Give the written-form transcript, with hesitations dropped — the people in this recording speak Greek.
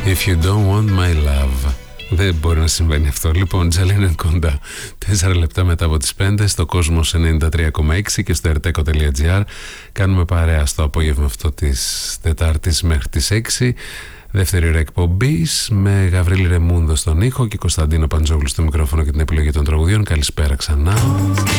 If you don't want my love. Δεν μπορεί να συμβαίνει αυτό. Λοιπόν, Τζαλίν κοντά 4 λεπτά μετά από τις 5 στο Κόσμος 93,6 και στο erteco.gr. Κάνουμε παρέα στο απόγευμα αυτό της Τετάρτης μέχρι τις 6. Δεύτερη ώρα εκπομπής με Γαβρίλη Ρεμούντο στον ήχο και Κωνσταντίνο Παντζόγλου στο μικρόφωνο και την επιλογή των τραγουδιών. Καλησπέρα ξανά.